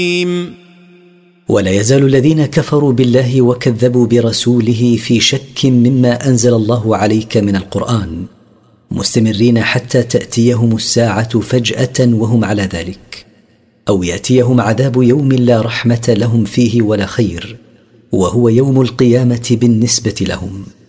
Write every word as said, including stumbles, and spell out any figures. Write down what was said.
ولا يزال الذين كفروا بالله وكذبوا برسوله في شك مما أنزل الله عليك من القرآن مستمرين حتى تأتيهم الساعة فجأة وهم على ذلك، أو يأتيهم عذاب يوم لا رحمة لهم فيه ولا خير، وهو يوم القيامة بالنسبة لهم.